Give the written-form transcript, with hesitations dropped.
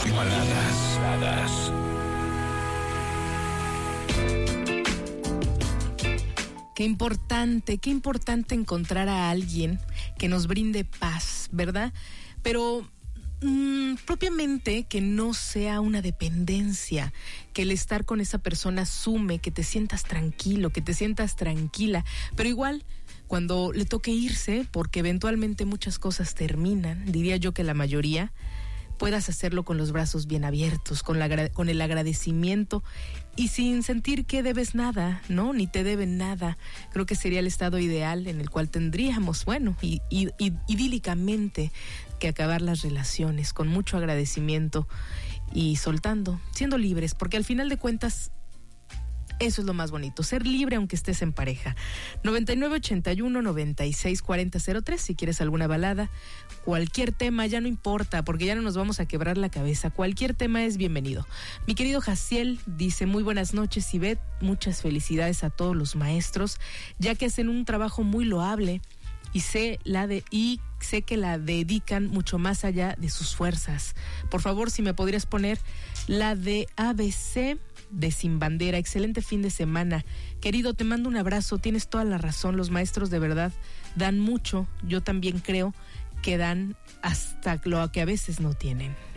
Baladas. Qué importante encontrar a alguien que nos brinde paz, ¿verdad? Pero propiamente que no sea una dependencia, que el estar con esa persona sume que te sientas tranquilo, que te sientas tranquila, pero igual cuando le toque irse, porque eventualmente muchas cosas terminan, diría yo que la mayoría, puedas hacerlo con los brazos bien abiertos, con el agradecimiento y sin sentir que debes nada, ¿no? Ni te deben nada. Creo que sería el estado ideal en el cual tendríamos, bueno, idílicamente que acabar las relaciones con mucho agradecimiento y soltando, siendo libres, porque al final de cuentas eso es lo más bonito, ser libre aunque estés en pareja. 9981-964003, si quieres alguna balada, cualquier tema, ya no importa, porque ya no nos vamos a quebrar la cabeza, cualquier tema es bienvenido. Mi querido Jaciel dice, muy buenas noches, Ivette, muchas felicidades a todos los maestros, ya que hacen un trabajo muy loable y sé que la dedican mucho más allá de sus fuerzas. Por favor, si me podrías poner la de ABC de Sin Bandera. Excelente fin de semana. Querido, te mando un abrazo, tienes toda la razón, los maestros de verdad dan mucho, yo también creo que dan hasta lo que a veces no tienen.